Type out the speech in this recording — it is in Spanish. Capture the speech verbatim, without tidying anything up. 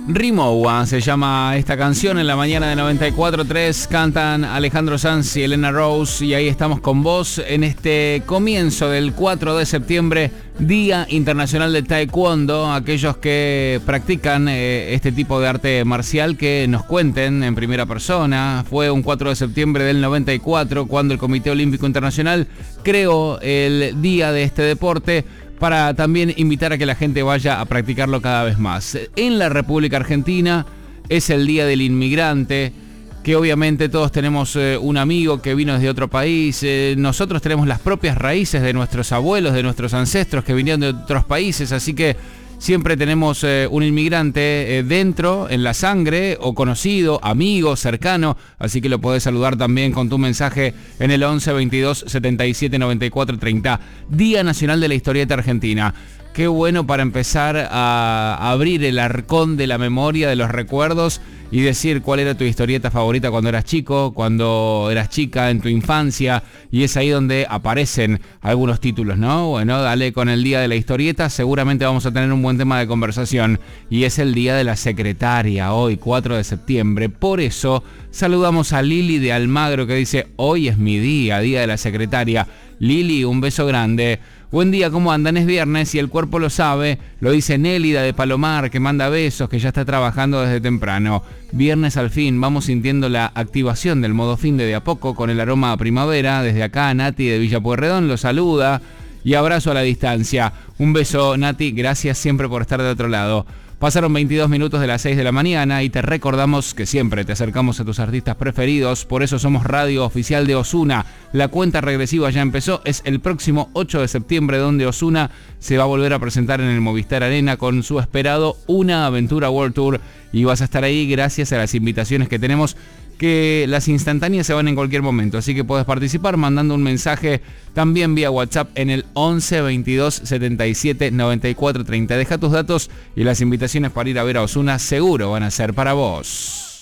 Rimowa se llama esta canción. En la mañana de noventa y cuatro punto tres cantan Alejandro Sanz y Elena Rose, y ahí estamos con vos en este comienzo del cuatro de septiembre, Día Internacional de Taekwondo. Aquellos que practican eh, este tipo de arte marcial, que nos cuenten en primera persona. Fue un cuatro de septiembre del noventa y cuatro cuando el Comité Olímpico Internacional creó el día de este deporte, para también invitar a que la gente vaya a practicarlo cada vez más. En la República Argentina es el Día del Inmigrante, que obviamente todos tenemos eh, un amigo que vino desde otro país. Eh, nosotros tenemos las propias raíces de nuestros abuelos, de nuestros ancestros que vinieron de otros países, así que siempre tenemos eh, un inmigrante eh, dentro, en la sangre, o conocido, amigo, cercano, así que lo podés saludar también con tu mensaje en el once veintidós setenta y siete noventa y cuatro treinta. Día Nacional de la Historieta Argentina. Qué bueno para empezar a abrir el arcón de la memoria, de los recuerdos, y decir cuál era tu historieta favorita cuando eras chico, cuando eras chica, en tu infancia, y es ahí donde aparecen algunos títulos, ¿no? Bueno, dale con el Día de la Historieta, seguramente vamos a tener un buen tema de conversación, y es el Día de la Secretaria, hoy, cuatro de septiembre. Por eso saludamos a Lili de Almagro, que dice: hoy es mi día, Día de la Secretaria. Lili, un beso grande. Buen día, ¿cómo andan? Es viernes y el cuerpo lo sabe. Lo dice Nélida de Palomar, que manda besos, que ya está trabajando desde temprano. Viernes al fin, vamos sintiendo la activación del modo fin de de a poco, con el aroma a primavera. Desde acá, Nati de Villa Pueyrredón lo saluda. Y abrazo a la distancia. Un beso, Nati, gracias siempre por estar de otro lado. Pasaron veintidós minutos de las seis de la mañana y te recordamos que siempre te acercamos a tus artistas preferidos. Por eso somos radio oficial de Ozuna. La cuenta regresiva ya empezó. Es el próximo ocho de septiembre, donde Ozuna se va a volver a presentar en el Movistar Arena con su esperado Una Aventura World Tour. Y vas a estar ahí gracias a las invitaciones que tenemos, que las instantáneas se van en cualquier momento, así que puedes participar mandando un mensaje también vía WhatsApp en el once veintidós setenta y siete noventa y cuatro treinta. Deja tus datos y las invitaciones para ir a ver a Ozuna seguro van a ser para vos.